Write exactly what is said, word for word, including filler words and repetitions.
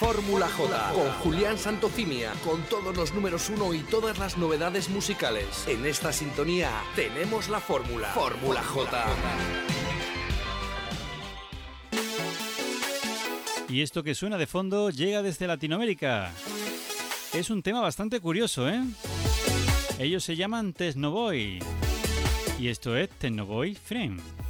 Fórmula J, con Julián Santocimia, con todos los números uno y todas las novedades musicales. En esta sintonía tenemos la fórmula. Fórmula J. Y esto que suena de fondo llega desde Latinoamérica. Es un tema bastante curioso, ¿eh? Ellos se llaman Technoboy. Y esto es Technoboy Friend.